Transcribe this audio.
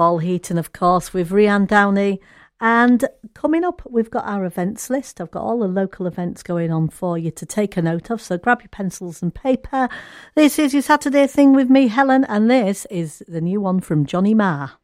Paul Heaton, of course, with Rianne Downey. And coming up, we've got our events list. I've got all the local events going on for you to take a note of. So grab your pencils and paper. This is your Saturday Thing with me, Helen, and this is the new one from Johnny Marr.